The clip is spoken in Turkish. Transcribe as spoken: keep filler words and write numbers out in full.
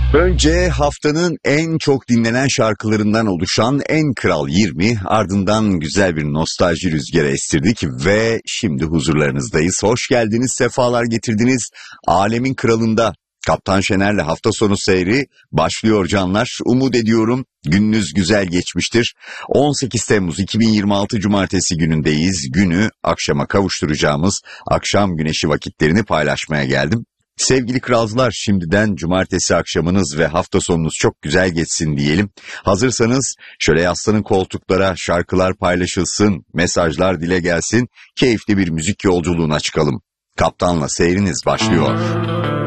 Önce haftanın en çok dinlenen şarkılarından oluşan En Kral yirmi, ardından güzel bir nostalji rüzgarı estirdik ve şimdi huzurlarınızdayız. Hoş geldiniz, sefalar getirdiniz. Alemin Kralı'nda Kaptan Şener'le hafta sonu seyri başlıyor canlar. Umut ediyorum gününüz güzel geçmiştir. on sekiz Temmuz iki bin yirmi altı Cumartesi günündeyiz. Günü akşama kavuşturacağımız akşam güneşi vakitlerini paylaşmaya geldim. Sevgili kralcılar, şimdiden cumartesi akşamınız ve hafta sonunuz çok güzel geçsin diyelim. Hazırsanız şöyle yaslanın koltuklara, şarkılar paylaşılsın, mesajlar dile gelsin, keyifli bir müzik yolculuğuna çıkalım. Kaptanla seyriniz başlıyor.